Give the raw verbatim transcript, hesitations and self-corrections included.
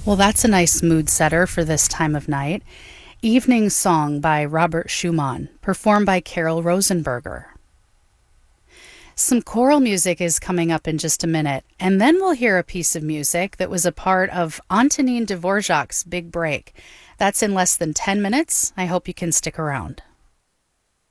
Well, that's a nice mood setter for this time of night. Evening Song by Robert Schumann, performed by Carol Rosenberger. Some choral music is coming up in just a minute, and then we'll hear a piece of music that was a part of Antonin Dvorak's Big Break. That's in less than ten minutes. I hope you can stick around.